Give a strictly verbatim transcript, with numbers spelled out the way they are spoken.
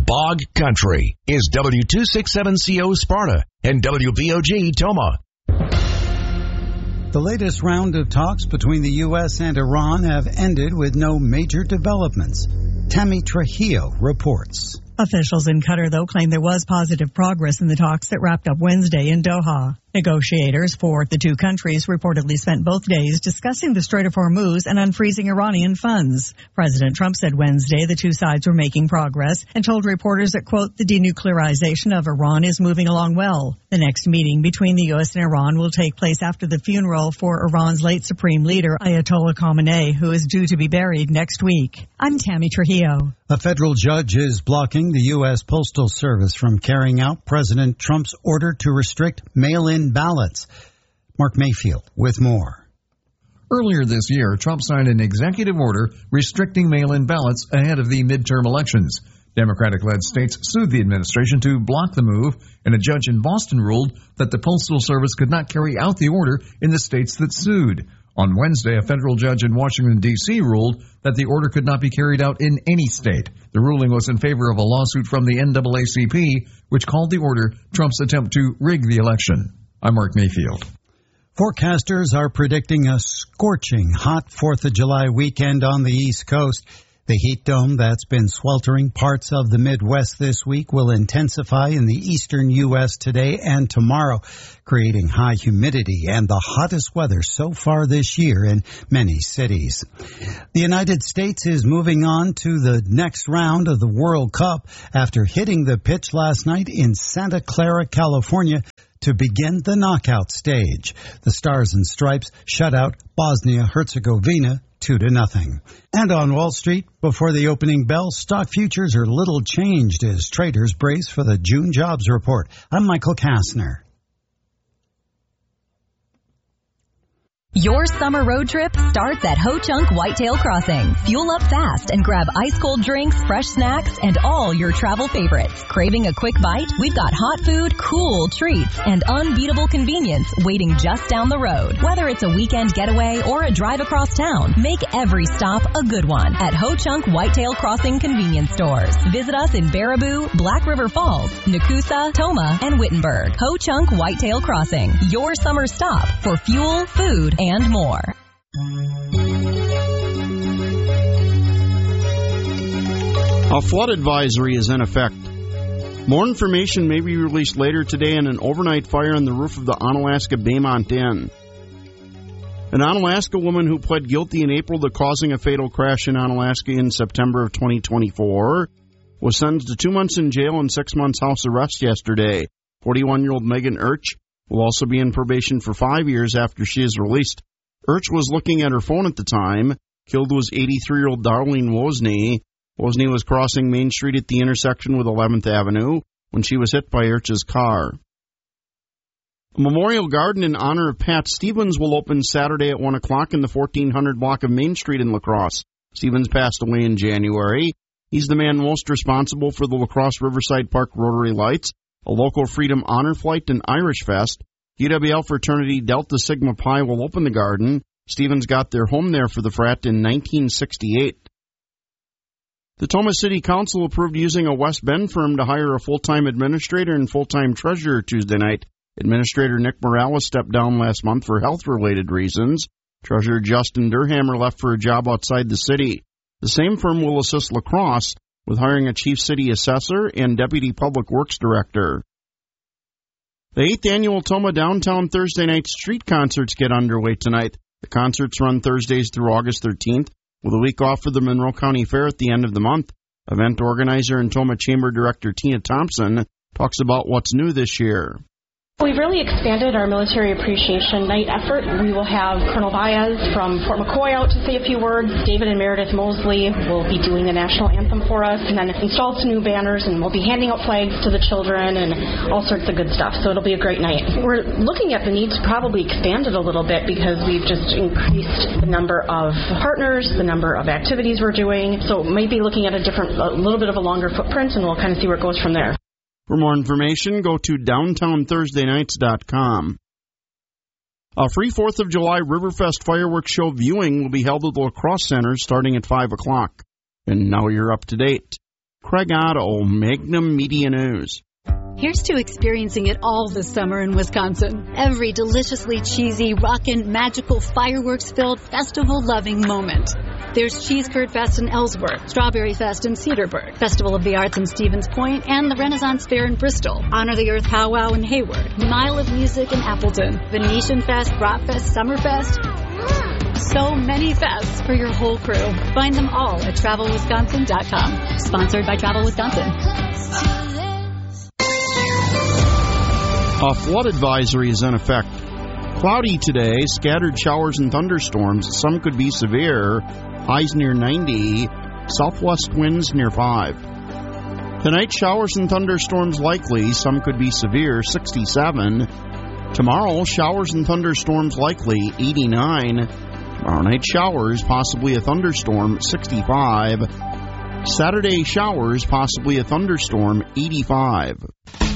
Bog Country is W two sixty-seven C O Sparta and W B O G Toma. The latest round of talks between the U S and Iran have ended with no major developments. Tammy Trujillo reports. Officials in Qatar, though, claim there was positive progress in the talks that wrapped up Wednesday in Doha. Negotiators for the two countries reportedly spent both days discussing the Strait of Hormuz and unfreezing Iranian funds. President Trump said Wednesday the two sides were making progress and told reporters that, quote, the denuclearization of Iran is moving along well. The next meeting between the U S and Iran will take place after the funeral for Iran's late supreme leader, Ayatollah Khamenei, who is due to be buried next week. I'm Tammy Trujillo. A federal judge is blocking the U S Postal Service from carrying out President Trump's order to restrict mail-in ballots. Mark Mayfield with more. Earlier this year, Trump signed an executive order restricting mail-in ballots ahead of the midterm elections. Democratic-led states sued the administration to block the move, and a judge in Boston ruled that the Postal Service could not carry out the order in the states that sued. On Wednesday, a federal judge in Washington, D C ruled that the order could not be carried out in any state. The ruling was in favor of a lawsuit from the N double A C P, which called the order Trump's attempt to rig the election. I'm Mark Mayfield. Forecasters are predicting a scorching hot fourth of July weekend on the East Coast. The heat dome that's been sweltering parts of the Midwest this week will intensify in the eastern U S today and tomorrow, creating high humidity and the hottest weather so far this year in many cities. The United States is moving on to the next round of the World Cup after hitting the pitch last night in Santa Clara, California, to begin the knockout stage. The Stars and Stripes shut out Bosnia-Herzegovina two to nothing. And on Wall Street, before the opening bell, stock futures are little changed as traders brace for the June jobs report. I'm Michael Kastner. Your summer road trip starts at Ho-Chunk Whitetail Crossing. Fuel up fast and grab ice-cold drinks, fresh snacks, and all your travel favorites. Craving a quick bite? We've got hot food, cool treats, and unbeatable convenience waiting just down the road. Whether it's a weekend getaway or a drive across town, make every stop a good one at Ho-Chunk Whitetail Crossing convenience stores. Visit us in Baraboo, Black River Falls, Nakusa, Toma, and Wittenberg. Ho-Chunk Whitetail Crossing, your summer stop for fuel, food, and more. A flood advisory is in effect. More information may be released later today on an overnight fire on the roof of the Onalaska Baymont Inn. An Onalaska woman who pled guilty in April to causing a fatal crash in Onalaska in September of twenty twenty-four was sentenced to two months in jail and six months house arrest yesterday. forty-one-year-old Megan Urch will also be in probation for five years after she is released. Urch was looking at her phone at the time. Killed was eighty-three-year-old Darlene Wozni. Wozni was crossing Main Street at the intersection with eleventh Avenue when she was hit by Urch's car. A memorial garden in honor of Pat Stevens will open Saturday at one o'clock in the fourteen hundred block of Main Street in La Crosse. Stevens passed away in January. He's the man most responsible for the La Crosse Riverside Park Rotary Lights, a local Freedom Honor Flight, and Irish Fest. U W L fraternity Delta Sigma Pi will open the garden. Stevens got their home there for the frat in nineteen sixty-eight. The Toma City Council approved using a West Bend firm to hire a full-time administrator and full-time treasurer Tuesday night. Administrator Nick Morales stepped down last month for health-related reasons. Treasurer Justin Durhammer left for a job outside the city. The same firm will assist La Crosse with hiring a chief city assessor and deputy public works director. The eighth annual Toma Downtown Thursday Night Street Concerts get underway tonight. The concerts run Thursdays through August thirteenth, with a week off for the Monroe County Fair at the end of the month. Event organizer and Toma Chamber Director Tina Thompson talks about what's new this year. We've really expanded our military appreciation night effort. We will have Colonel Baez from Fort McCoy out to say a few words. David and Meredith Mosley will be doing the national anthem for us, and then installed some new banners, and we'll be handing out flags to the children and all sorts of good stuff. So it'll be a great night. We're looking at the need to probably expand it a little bit because we've just increased the number of partners, the number of activities we're doing. So maybe looking at a different, a little bit of a longer footprint, and we'll kind of see where it goes from there. For more information, go to downtown thursday nights dot com. A free fourth of July Riverfest fireworks show viewing will be held at the La Crosse Center starting at five o'clock. And now you're up to date. Craig Otto, Magnum Media News. Here's to experiencing it all this summer in Wisconsin. Every deliciously cheesy, rockin', magical, fireworks-filled, festival-loving moment. There's Cheese Curd Fest in Ellsworth, Strawberry Fest in Cedarburg, Festival of the Arts in Stevens Point, and the Renaissance Fair in Bristol, Honor the Earth Powwow in Hayward, Mile of Music in Appleton, Venetian Fest, Brat Fest, Summerfest. So many fests for your whole crew. Find them all at travel wisconsin dot com. Sponsored by Travel Wisconsin. A flood advisory is in effect. Cloudy today, scattered showers and thunderstorms. Some could be severe. Highs near ninety. Southwest winds near five. Tonight, showers and thunderstorms likely. Some could be severe. sixty-seven. Tomorrow, showers and thunderstorms likely. eighty-nine. Tomorrow night, showers, possibly a thunderstorm. sixty-five. Saturday, showers, possibly a thunderstorm. eighty-five.